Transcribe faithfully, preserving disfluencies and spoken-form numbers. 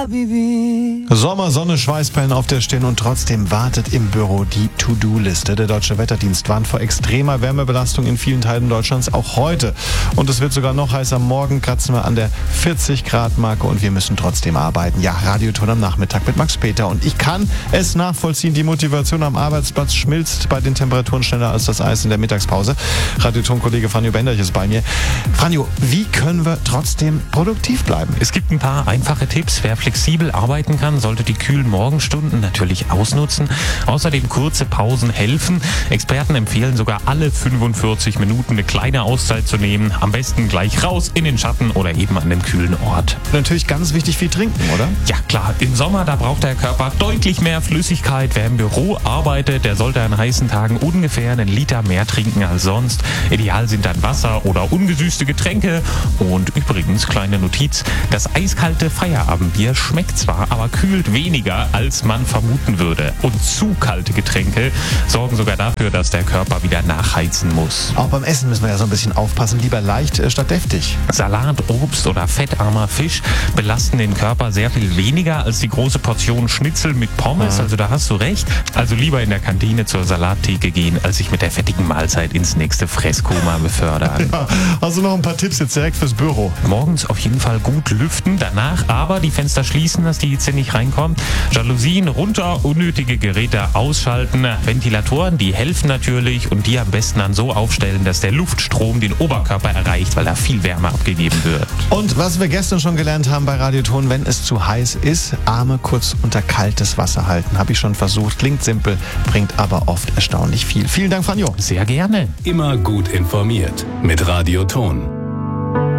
Habibi. Sommer, Sonne, Schweißperlen auf der Stirn und trotzdem wartet im Büro die To-Do-Liste. Der Deutsche Wetterdienst warnt vor extremer Wärmebelastung in vielen Teilen Deutschlands, auch heute. Und es wird sogar noch heißer. Morgen kratzen wir an der vierzig Grad Marke und wir müssen trotzdem arbeiten. Ja, Radioton am Nachmittag mit Max Peter. Und ich kann es nachvollziehen, die Motivation am Arbeitsplatz schmilzt bei den Temperaturen schneller als das Eis in der Mittagspause. Radioton-Kollege Franjo Benderch ist bei mir. Franjo, wie können wir trotzdem produktiv bleiben? Es gibt ein paar einfache Tipps. Wer flexibel arbeiten kann, sollte die kühlen Morgenstunden natürlich ausnutzen. Außerdem kurze Pausen helfen. Experten empfehlen sogar alle fünfundvierzig Minuten eine kleine Auszeit zu nehmen. Am besten gleich raus in den Schatten oder eben an den kühlen Ort. Natürlich ganz wichtig, viel trinken, oder? Ja klar, im Sommer, da braucht der Körper deutlich mehr Flüssigkeit. Wer im Büro arbeitet, der sollte an heißen Tagen ungefähr einen Liter mehr trinken als sonst. Ideal sind dann Wasser oder ungesüßte Getränke. Und übrigens, kleine Notiz, das eiskalte Feierabendbier schmeckt zwar, aber kühlt weniger, als man vermuten würde. Und zu kalte Getränke sorgen sogar dafür, dass der Körper wieder nachheizen muss. Auch beim Essen müssen wir ja so ein bisschen aufpassen. Lieber leicht äh, statt deftig. Salat, Obst oder fettarmer Fisch belasten den Körper sehr viel weniger als die große Portion Schnitzel mit Pommes. Also da hast du recht. Also lieber in der Kantine zur Salattheke gehen, als sich mit der fettigen Mahlzeit ins nächste Fresskoma befördern. Ja, hast du noch ein paar Tipps jetzt direkt fürs Büro? Morgens auf jeden Fall gut lüften, danach aber die Fenster schließen, dass die Hitze nicht reinkommt. Jalousien runter, unnötige Geräte ausschalten. Ventilatoren, die helfen natürlich und die am besten dann so aufstellen, dass der Luftstrom den Oberkörper erreicht, weil da viel Wärme abgegeben wird. Und was wir gestern schon gelernt haben bei Radioton, wenn es zu heiß ist, Arme kurz unter kaltes Wasser halten. Habe ich schon versucht. Klingt simpel, bringt aber oft erstaunlich viel. Vielen Dank, Franjo. Sehr gerne. Immer gut informiert mit Radioton.